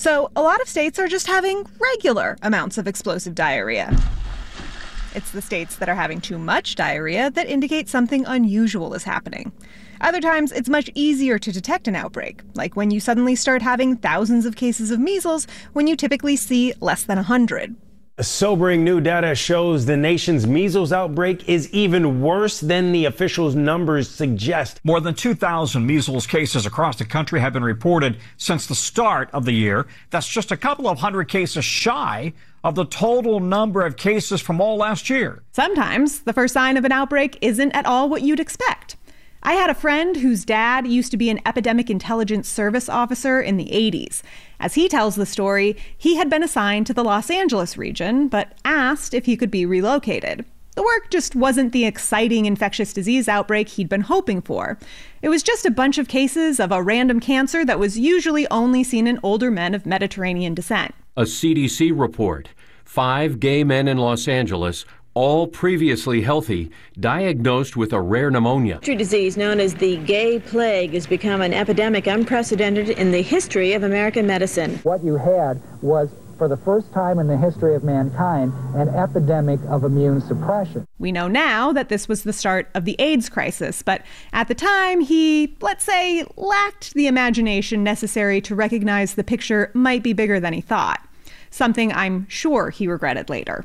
So a lot of states are just having regular amounts of explosive diarrhea. It's the states that are having too much diarrhea that indicate something unusual is happening. Other times, it's much easier to detect an outbreak, like when you suddenly start having thousands of cases of measles when you typically see less than 100. Sobering new data shows the nation's measles outbreak is even worse than the official numbers suggest. More than 2,000 measles cases across the country have been reported since the start of the year. That's just a couple of hundred cases shy of the total number of cases from all last year. Sometimes the first sign of an outbreak isn't at all what you'd expect. I had a friend whose dad used to be an epidemic intelligence service officer in the 80s. As he tells the story, he had been assigned to the Los Angeles region, but asked if he could be relocated. The work just wasn't the exciting infectious disease outbreak he'd been hoping for. It was just a bunch of cases of a random cancer that was usually only seen in older men of Mediterranean descent. A CDC report. 5 gay men in Los Angeles, all previously healthy, diagnosed with a rare pneumonia. Disease known as the gay plague has become an epidemic unprecedented in the history of American medicine. What you had was, for the first time in the history of mankind, an epidemic of immune suppression. We know now that this was the start of the AIDS crisis, but at the time he, let's say, lacked the imagination necessary to recognize the picture might be bigger than he thought. Something I'm sure he regretted later.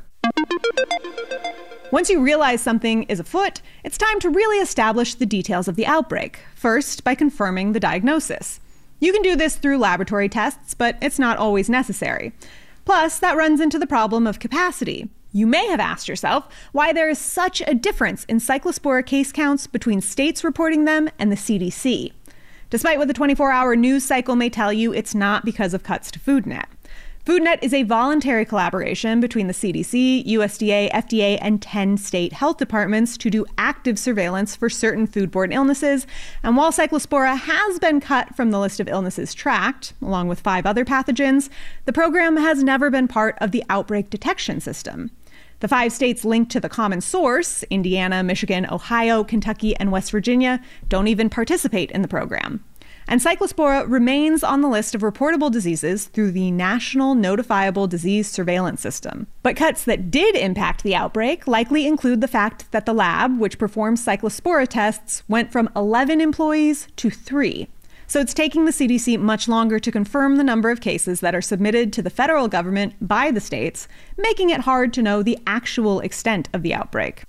Once you realize something is afoot, it's time to really establish the details of the outbreak, first by confirming the diagnosis. You can do this through laboratory tests, but it's not always necessary. Plus, that runs into the problem of capacity. You may have asked yourself why there is such a difference in Cyclospora case counts between states reporting them and the CDC. Despite what the 24-hour news cycle may tell you, it's not because of cuts to FoodNet. FoodNet is a voluntary collaboration between the CDC, USDA, FDA, and 10 state health departments to do active surveillance for certain foodborne illnesses. And while Cyclospora has been cut from the list of illnesses tracked, along with 5 other pathogens, the program has never been part of the outbreak detection system. The 5 states linked to the common source, Indiana, Michigan, Ohio, Kentucky, and West Virginia, don't even participate in the program. And Cyclospora remains on the list of reportable diseases through the National Notifiable Disease Surveillance System. But cuts that did impact the outbreak likely include the fact that the lab, which performs Cyclospora tests, went from 11 employees to 3. So it's taking the CDC much longer to confirm the number of cases that are submitted to the federal government by the states, making it hard to know the actual extent of the outbreak.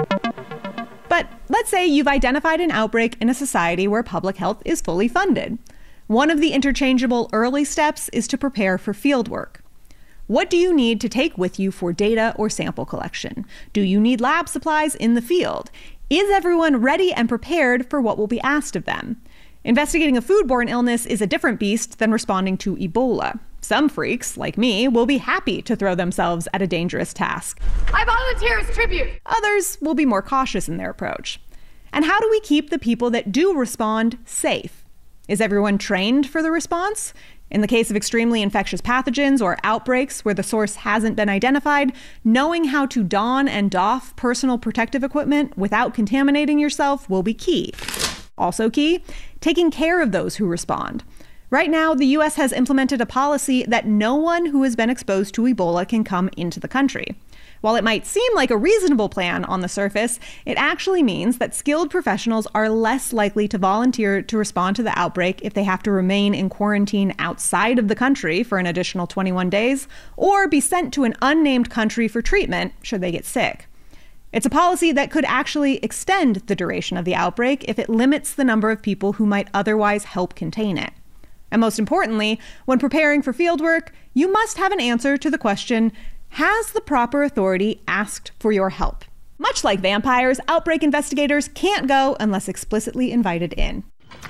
But let's say you've identified an outbreak in a society where public health is fully funded. One of the interchangeable early steps is to prepare for fieldwork. What do you need to take with you for data or sample collection? Do you need lab supplies in the field? Is everyone ready and prepared for what will be asked of them? Investigating a foodborne illness is a different beast than responding to Ebola. Some freaks, like me, will be happy to throw themselves at a dangerous task. I volunteer as tribute. Others will be more cautious in their approach. And how do we keep the people that do respond safe? Is everyone trained for the response? In the case of extremely infectious pathogens or outbreaks where the source hasn't been identified, knowing how to don and doff personal protective equipment without contaminating yourself will be key. Also key, taking care of those who respond. Right now, the U.S. has implemented a policy that no one who has been exposed to Ebola can come into the country. While it might seem like a reasonable plan on the surface, it actually means that skilled professionals are less likely to volunteer to respond to the outbreak if they have to remain in quarantine outside of the country for an additional 21 days, or be sent to an unnamed country for treatment should they get sick. It's a policy that could actually extend the duration of the outbreak if it limits the number of people who might otherwise help contain it. And most importantly, when preparing for fieldwork, you must have an answer to the question, has the proper authority asked for your help? Much like vampires, outbreak investigators can't go unless explicitly invited in.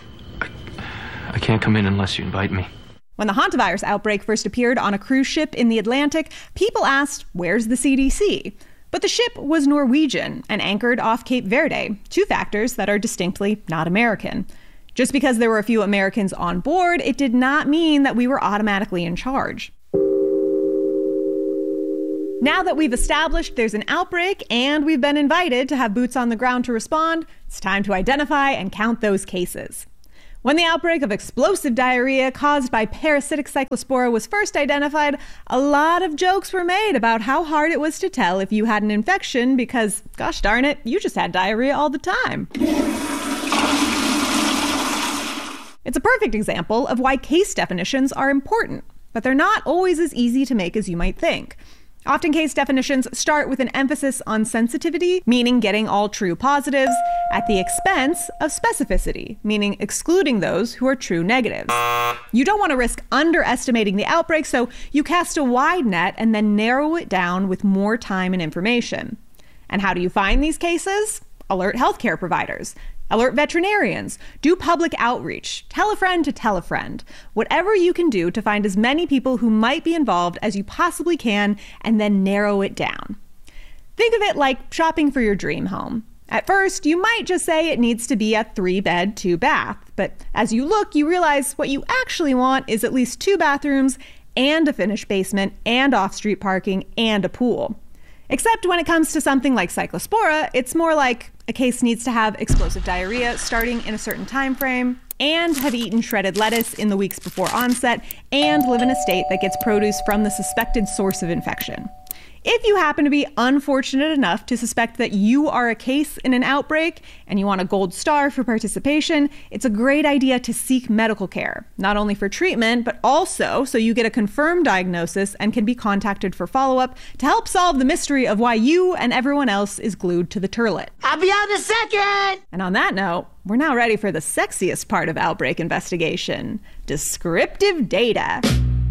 I can't come in unless you invite me. When the hantavirus outbreak first appeared on a cruise ship in the Atlantic, people asked, where's the CDC? But the ship was Norwegian and anchored off Cape Verde, 2 factors that are distinctly not American. Just because there were a few Americans on board, it did not mean that we were automatically in charge. Now that we've established there's an outbreak and we've been invited to have boots on the ground to respond, it's time to identify and count those cases. When the outbreak of explosive diarrhea caused by parasitic Cyclospora was first identified, a lot of jokes were made about how hard it was to tell if you had an infection because, gosh darn it, you just had diarrhea all the time. It's a perfect example of why case definitions are important, but they're not always as easy to make as you might think. Often case definitions start with an emphasis on sensitivity, meaning getting all true positives, at the expense of specificity, meaning excluding those who are true negatives. You don't want to risk underestimating the outbreak, so you cast a wide net and then narrow it down with more time and information. And how do you find these cases? Alert healthcare providers. Alert veterinarians, do public outreach, tell a friend to tell a friend. Whatever you can do to find as many people who might be involved as you possibly can, and then narrow it down. Think of it like shopping for your dream home. At first, you might just say it needs to be a 3-bed, 2-bath, but as you look, you realize what you actually want is at least 2 bathrooms and a finished basement and off-street parking and a pool. Except when it comes to something like Cyclospora, it's more like a case needs to have explosive diarrhea starting in a certain time frame, and have eaten shredded lettuce in the weeks before onset, and live in a state that gets produce from the suspected source of infection. If you happen to be unfortunate enough to suspect that you are a case in an outbreak and you want a gold star for participation, it's a great idea to seek medical care, not only for treatment, but also so you get a confirmed diagnosis and can be contacted for follow-up to help solve the mystery of why you and everyone else is glued to the turlet. I'll be on in a second! And on that note, we're now ready for the sexiest part of outbreak investigation: descriptive data.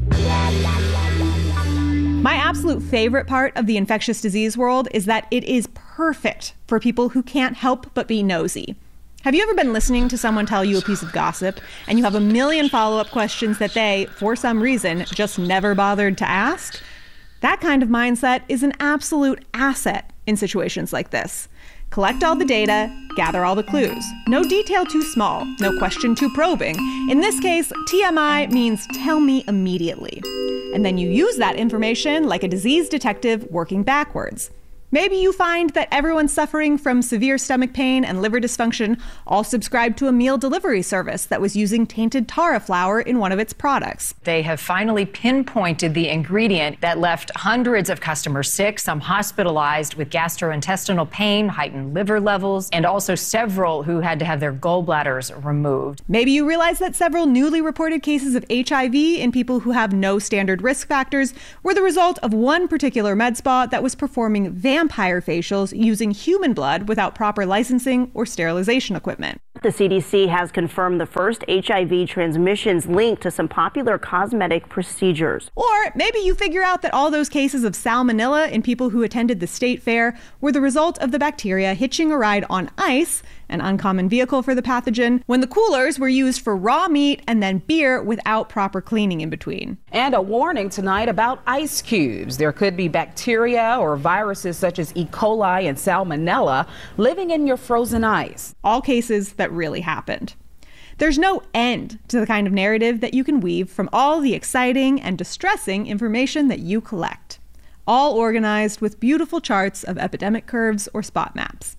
My absolute favorite part of the infectious disease world is that it is perfect for people who can't help but be nosy. Have you ever been listening to someone tell you a piece of gossip and you have a million follow-up questions that they, for some reason, just never bothered to ask? That kind of mindset is an absolute asset in situations like this. Collect all the data, gather all the clues. No detail too small, no question too probing. In this case, TMI means tell me immediately. And then you use that information like a disease detective working backwards. Maybe you find that everyone suffering from severe stomach pain and liver dysfunction all subscribed to a meal delivery service that was using tainted tara flour in one of its products. They have finally pinpointed the ingredient that left hundreds of customers sick, some hospitalized with gastrointestinal pain, heightened liver levels, and also several who had to have their gallbladders removed. Maybe you realize that several newly reported cases of HIV in people who have no standard risk factors were the result of one particular med spa that was performing vampire facials using human blood without proper licensing or sterilization equipment. The CDC has confirmed the first HIV transmissions linked to some popular cosmetic procedures. Or maybe you figure out that all those cases of salmonella in people who attended the state fair were the result of the bacteria hitching a ride on ice, an uncommon vehicle for the pathogen, when the coolers were used for raw meat and then beer without proper cleaning in between. And a warning tonight about ice cubes. There could be bacteria or viruses such as E. coli and salmonella living in your frozen ice. All cases that really happened. There's no end to the kind of narrative that you can weave from all the exciting and distressing information that you collect, all organized with beautiful charts of epidemic curves or spot maps.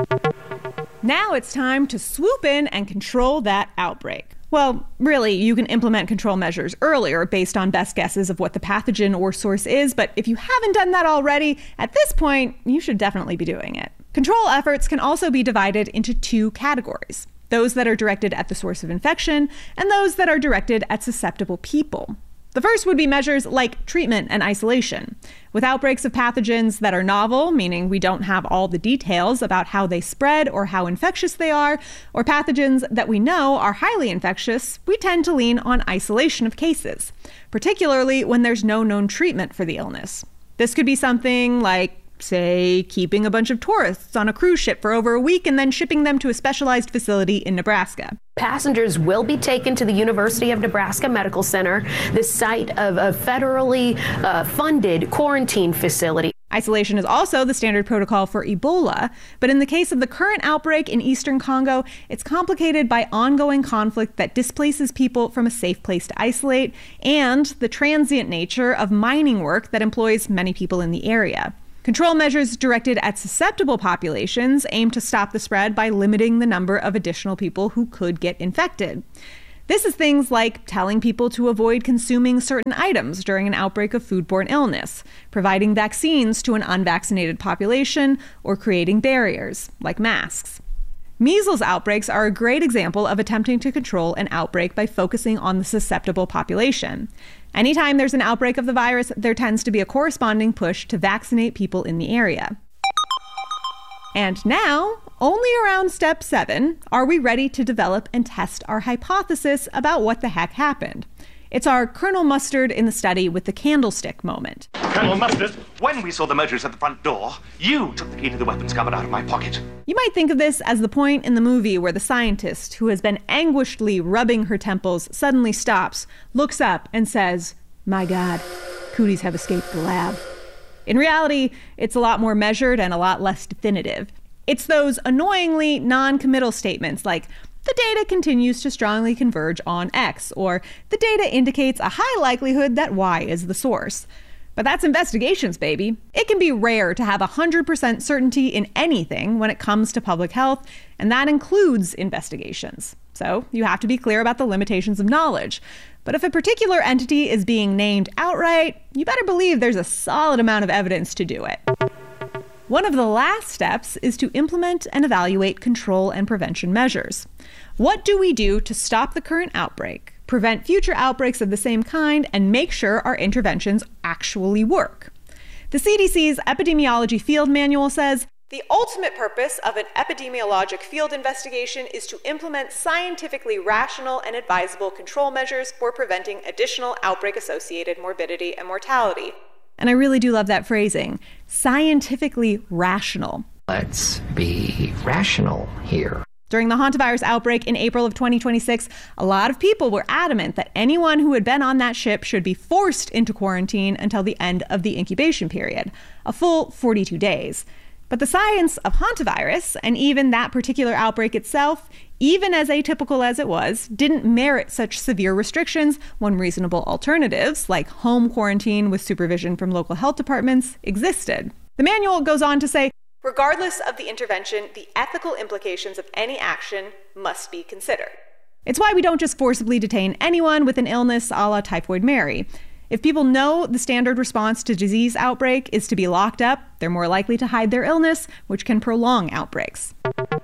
Now it's time to swoop in and control that outbreak. Well, really, you can implement control measures earlier based on best guesses of what the pathogen or source is, but if you haven't done that already, at this point, you should definitely be doing it. Control efforts can also be divided into 2 categories: those that are directed at the source of infection and those that are directed at susceptible people. The first would be measures like treatment and isolation. With outbreaks of pathogens that are novel, meaning we don't have all the details about how they spread or how infectious they are, or pathogens that we know are highly infectious, we tend to lean on isolation of cases, particularly when there's no known treatment for the illness. This could be something like, say, keeping a bunch of tourists on a cruise ship for over a week and then shipping them to a specialized facility in Nebraska. Passengers will be taken to the University of Nebraska Medical Center, the site of a federally funded quarantine facility. Isolation is also the standard protocol for Ebola, but in the case of the current outbreak in eastern Congo, it's complicated by ongoing conflict that displaces people from a safe place to isolate and the transient nature of mining work that employs many people in the area. Control measures directed at susceptible populations aim to stop the spread by limiting the number of additional people who could get infected. This is things like telling people to avoid consuming certain items during an outbreak of foodborne illness, providing vaccines to an unvaccinated population, or creating barriers, like masks. Measles outbreaks are a great example of attempting to control an outbreak by focusing on the susceptible population. Anytime there's an outbreak of the virus, there tends to be a corresponding push to vaccinate people in the area. And now, only around step 7, are we ready to develop and test our hypothesis about what the heck happened. It's our Colonel Mustard in the study with the candlestick moment. Colonel Mustard, when we saw the motors at the front door, you took the key to the weapons cupboard out of my pocket. You might think of this as the point in the movie where the scientist, who has been anguishedly rubbing her temples, suddenly stops, looks up, and says, "My God, cooties have escaped the lab." In reality, it's a lot more measured and a lot less definitive. It's those annoyingly non-committal statements like, "The data continues to strongly converge on X," or "The data indicates a high likelihood that Y is the source." But that's investigations, baby. It can be rare to have 100% certainty in anything when it comes to public health, and that includes investigations. So you have to be clear about the limitations of knowledge. But if a particular entity is being named outright, you better believe there's a solid amount of evidence to do it. One of the last steps is to implement and evaluate control and prevention measures. What do we do to stop the current outbreak, prevent future outbreaks of the same kind, and make sure our interventions actually work? The CDC's Epidemiology Field Manual says, "The ultimate purpose of an epidemiologic field investigation is to implement scientifically rational and advisable control measures for preventing additional outbreak-associated morbidity and mortality." And I really do love that phrasing, scientifically rational. Let's be rational here. During the hantavirus outbreak in April of 2026, a lot of people were adamant that anyone who had been on that ship should be forced into quarantine until the end of the incubation period, a full 42 days. But the science of hantavirus, and even that particular outbreak itself, even as atypical as it was, didn't merit such severe restrictions when reasonable alternatives, like home quarantine with supervision from local health departments, existed. The manual goes on to say, regardless of the intervention, the ethical implications of any action must be considered. It's why we don't just forcibly detain anyone with an illness a la Typhoid Mary. If people know the standard response to disease outbreak is to be locked up, they're more likely to hide their illness, which can prolong outbreaks.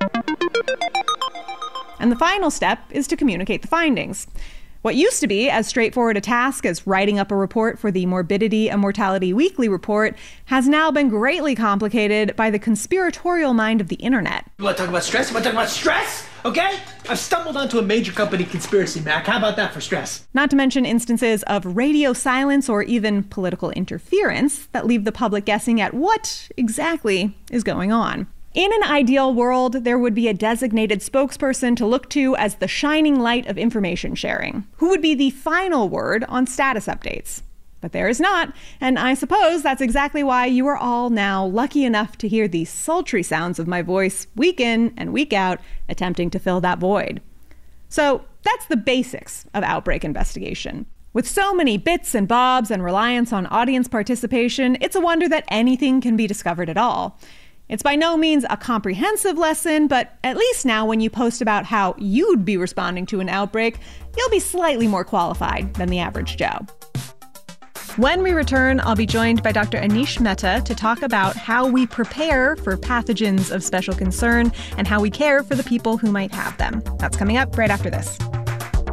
And the final step is to communicate the findings. What used to be as straightforward a task as writing up a report for the Morbidity and Mortality Weekly report has now been greatly complicated by the conspiratorial mind of the internet. You want to talk about stress? You want to talk about stress? Okay? I've stumbled onto a major company conspiracy, Mac. How about that for stress? Not to mention instances of radio silence or even political interference that leave the public guessing at what exactly is going on. In an ideal world, there would be a designated spokesperson to look to as the shining light of information sharing, who would be the final word on status updates. But there is not, and I suppose that's exactly why you are all now lucky enough to hear the sultry sounds of my voice week in and week out, attempting to fill that void. So that's the basics of outbreak investigation. With so many bits and bobs and reliance on audience participation, it's a wonder that anything can be discovered at all. It's by no means a comprehensive lesson, but at least now when you post about how you'd be responding to an outbreak, you'll be slightly more qualified than the average Joe. When we return, I'll be joined by Dr. Anish Mehta to talk about how we prepare for pathogens of special concern and how we care for the people who might have them. That's coming up right after this.